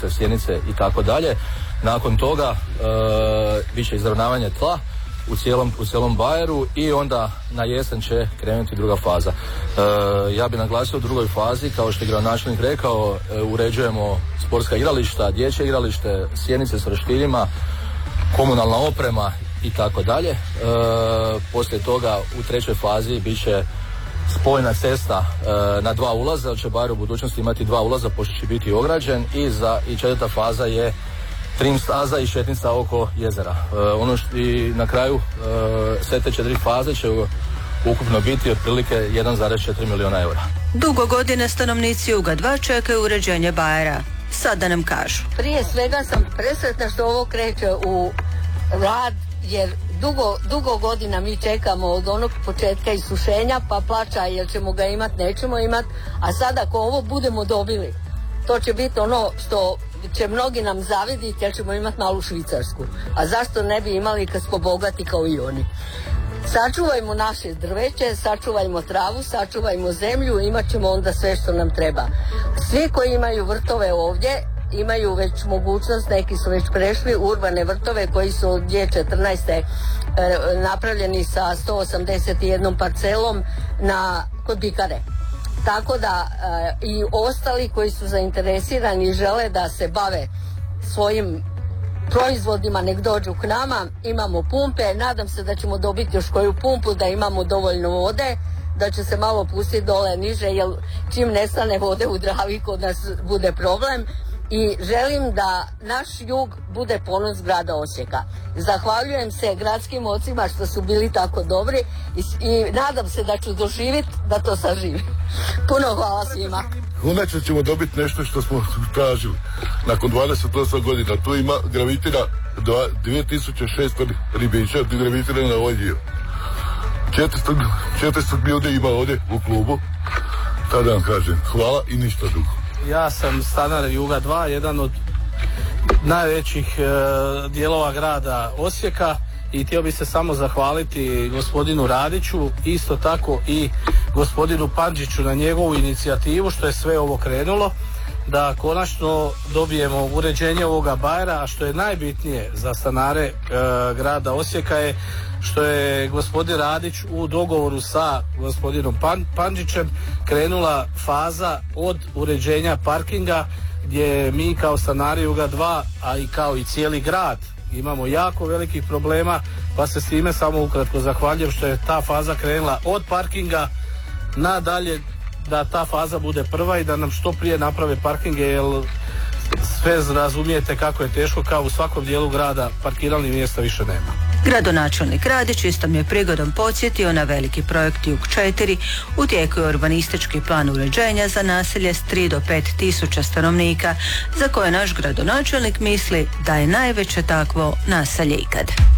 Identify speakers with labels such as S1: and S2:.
S1: dakle sjenice i tako dalje. Nakon toga bit će izravnavanje tla u cijelom bajeru i onda na jesen će krenuti druga faza. Ja bih naglasio u drugoj fazi, kao što je gradonačelnik rekao, uređujemo sportska igrališta, dječje igralište, sjenice s roštiljima, komunalna oprema i tako dalje. Poslije toga u trećoj fazi bit će spojna cesta na 2 ulaza, da će Bajer u budućnosti imati 2 ulaza pošto će biti ograđen i četvrta faza je trim staza i šetnica oko jezera. I na kraju sve te 4 faze će ukupno biti otprilike 1,4 milijuna eura.
S2: Dugo godine stanovnici Juga 2 čekaju uređenje Bajera. Sad da nam kažu.
S3: Prije svega sam presretna što ovo kreće u rad, jer dugo godina mi čekamo od onog početka isušenja, pa plaća jel ćemo ga imat, nećemo imat, a sad ako ovo budemo dobili, to će biti ono što će mnogi nam zaviditi, jer ćemo imati malu Švicarsku. A zašto ne bi imali kad smo bogati kao i oni? Sačuvajmo naše drveće, sačuvajmo travu, sačuvajmo zemlju, imat ćemo onda sve što nam treba. Svi koji imaju vrtove ovdje imaju već mogućnost, neki su već prešli urbane vrtove koji su od 2014. napravljeni sa 181 parcelom kod Bikare. Tako da i ostali koji su zainteresirani i žele da se bave svojim proizvodima, nek dođu k nama, imamo pumpe, nadam se da ćemo dobiti još koju pumpu, da imamo dovoljno vode, da će se malo pustiti dole niže, jer čim nestane vode u Dravi kod nas bude problem. I želim da naš jug bude ponos grada Osijeka. Zahvaljujem se gradskim ocima što su bili tako dobri i nadam se da ću doživjeti da to saživim. Puno hvala svima.
S4: Konačno ćemo dobiti nešto što smo tražili. Nakon 28 godina tu gravitira 2600 ribića, gravitira na ovaj dio. 400 ljudi ima ovdje u klubu. Tada vam kažem hvala i ništa drugo.
S5: Ja sam stanar Juga 2, jedan od najvećih dijelova grada Osijeka i htio bi se samo zahvaliti gospodinu Radiću, isto tako i gospodinu Pandžiću na njegovu inicijativu što je sve ovo krenulo, da konačno dobijemo uređenje ovoga Bajera, a što je najbitnije za stanare grada Osijeka je što je gospodin Radić u dogovoru sa gospodinom Pandžićem krenula faza od uređenja parkinga, gdje mi kao stanari Juga 2, a i kao i cijeli grad imamo jako velikih problema, pa se s time samo ukratko zahvaljujem što je ta faza krenula od parkinga nadalje, da ta faza bude prva i da nam što prije naprave parkinge, jer sve razumijete kako je teško, kao u svakom dijelu grada parkiralnih mjesta više nema.
S2: Gradonačelnik Radić istom je prigodom podsjetio na veliki projekt Jug 4, u tijeku je urbanistički plan uređenja za naselje s 3 do 5 tisuća stanovnika, za koje naš gradonačelnik misli da je najveće takvo naselje ikad.